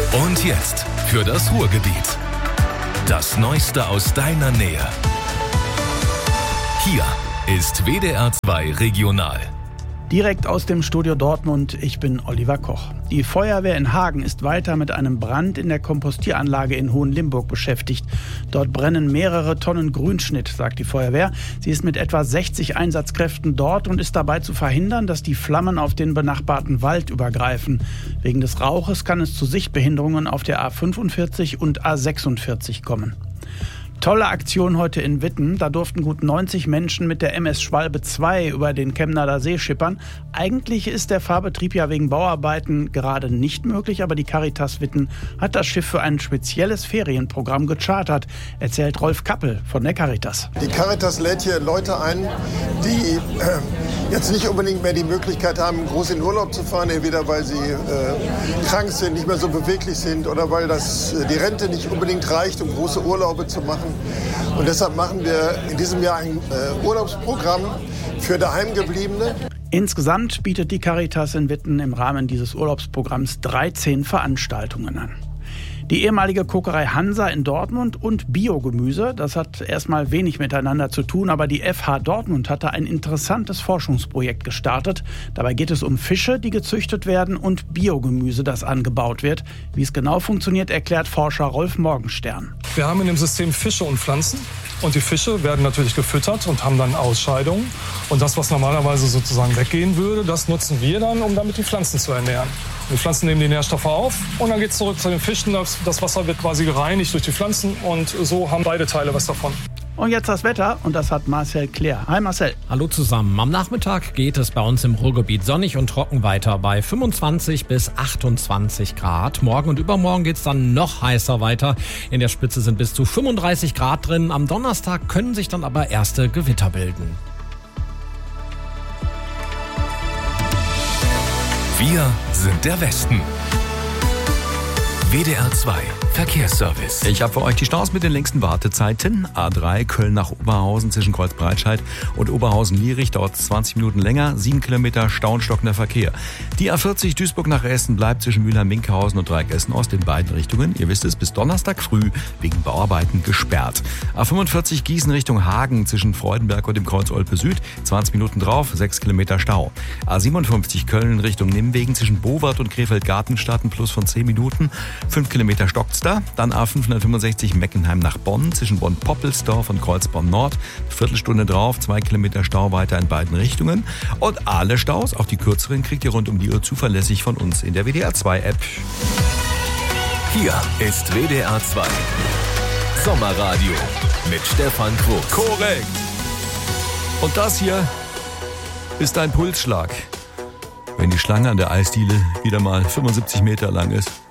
Und jetzt für das Ruhrgebiet. Das Neueste aus deiner Nähe. Hier ist WDR 2 Regional. Direkt aus dem Studio Dortmund, ich bin Oliver Koch. Die Feuerwehr in Hagen ist weiter mit einem Brand in der Kompostieranlage in Hohenlimburg beschäftigt. Dort brennen mehrere Tonnen Grünschnitt, sagt die Feuerwehr. Sie ist mit etwa 60 Einsatzkräften dort und ist dabei zu verhindern, dass die Flammen auf den benachbarten Wald übergreifen. Wegen des Rauches kann es zu Sichtbehinderungen auf der A45 und A46 kommen. Tolle Aktion heute in Witten. Da durften gut 90 Menschen mit der MS Schwalbe 2 über den Chemnader See schippern. Eigentlich ist der Fahrbetrieb ja wegen Bauarbeiten gerade nicht möglich, aber die Caritas Witten hat das Schiff für ein spezielles Ferienprogramm gechartert, erzählt Rolf Kappel von der Caritas. Die Caritas lädt hier Leute ein, die jetzt nicht unbedingt mehr die Möglichkeit haben, groß in Urlaub zu fahren, entweder weil sie krank sind, nicht mehr so beweglich sind oder weil die Rente nicht unbedingt reicht, um große Urlaube zu machen. Und deshalb machen wir in diesem Jahr ein Urlaubsprogramm für Daheimgebliebene. Insgesamt bietet die Caritas in Witten im Rahmen dieses Urlaubsprogramms 13 Veranstaltungen an. Die ehemalige Kokerei Hansa in Dortmund und Biogemüse, das hat erstmal wenig miteinander zu tun, aber die FH Dortmund hatte ein interessantes Forschungsprojekt gestartet. Dabei geht es um Fische, die gezüchtet werden und Biogemüse, das angebaut wird. Wie es genau funktioniert, erklärt Forscher Rolf Morgenstern. Wir haben in dem System Fische und Pflanzen und die Fische werden natürlich gefüttert und haben dann Ausscheidungen. Und das, was normalerweise sozusagen weggehen würde, das nutzen wir dann, um damit die Pflanzen zu ernähren. Die Pflanzen nehmen die Nährstoffe auf und dann geht es zurück zu den Fischen. Das Wasser wird quasi gereinigt durch die Pflanzen und so haben beide Teile was davon. Und jetzt das Wetter und das hat Marcel Claire. Hi Marcel. Hallo zusammen. Am Nachmittag geht es bei uns im Ruhrgebiet sonnig und trocken weiter bei 25 bis 28 Grad. Morgen und übermorgen geht es dann noch heißer weiter. In der Spitze sind bis zu 35 Grad drin. Am Donnerstag können sich dann aber erste Gewitter bilden. Wir sind der Westen. WDR 2 Verkehrsservice. Ich habe für euch die Staus mit den längsten Wartezeiten. A3 Köln nach Oberhausen zwischen Kreuzbreitscheid und Oberhausen-Lierich dauert 20 Minuten länger. 7 Kilometer Stau und stockender Verkehr. Die A40 Duisburg nach Essen bleibt zwischen Mülheim-Minkhausen und Dreieck Essen-Ost in beiden Richtungen. Ihr wisst es, bis Donnerstag früh wegen Bauarbeiten gesperrt. A45 Gießen Richtung Hagen zwischen Freudenberg und dem Kreuz Olpe Süd. 20 Minuten drauf, 6 Kilometer Stau. A57 Köln Richtung Nimwegen zwischen Bowart und Krefeld-Gartenstadt ein Plus von 10 Minuten. 5 Kilometer stockt's da. Dann A565 Meckenheim nach Bonn zwischen Bonn-Poppelsdorf und Kreuz-Bonn-Nord. Eine Viertelstunde drauf, 2 Kilometer Stau weiter in beiden Richtungen. Und alle Staus, auch die kürzeren, kriegt ihr rund um die Uhr zuverlässig von uns in der WDR 2 App. Hier ist WDR 2 Sommerradio mit Stefan Quox. Korrekt. Und das hier ist ein Pulsschlag, wenn die Schlange an der Eisdiele wieder mal 75 Meter lang ist.